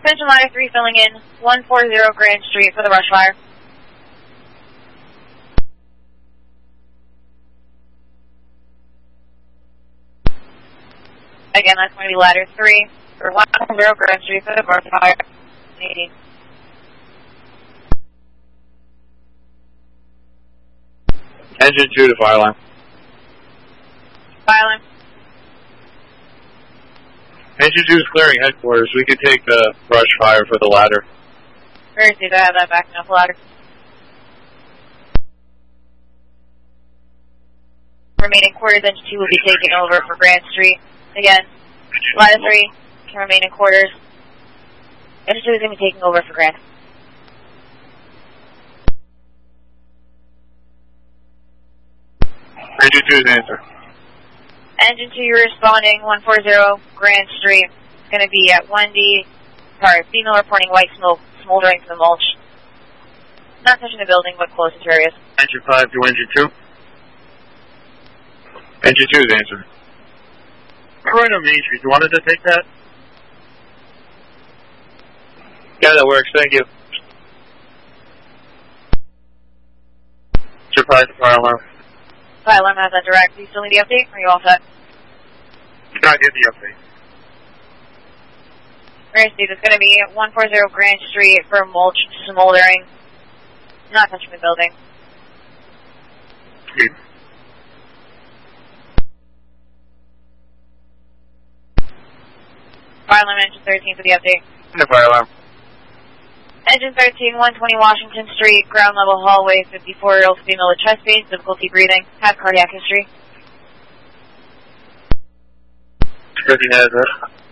Attention Ladder 3 filling in 140 Grand Street for the rush fire. Again, that's going to be Ladder 3 for 140 Grand Street for the rush fire. 80. Engine 2 to fire line. Fire line. Engine 2 is clearing headquarters. We can take the brush fire for the ladder. Where is it? I have that backing up ladder. Remaining quarters, engine 2 will be taking over for Grand Street. Again, ladder 3 can remain in quarters. Engine 2 is going to be taking over for Grand. Engine 2 is answer. Engine 2, you're responding 140 Grand Street. It's going to be at 1D. Sorry, female reporting white smoke smoldering to the mulch. Not touching the building, but close to areas. Engine 5 to engine 2. Engine 2 is answer. We're right on Main Street. You wanted to take that? Yeah, that works. Thank you. Engine 5 to fire alarm. Fire alarm has that direct. Do you still need the update, or are you all set? Not get the update. Grand Street, it's going to be 140 Grand Street for mulch smoldering. Not touching the building. Good. Fire alarm, engine 13 for the update. The fire alarm. Engine 13, 120 Washington Street, ground level hallway, 54-year-old female with chest pain, difficulty breathing, has cardiac history. 13 has it.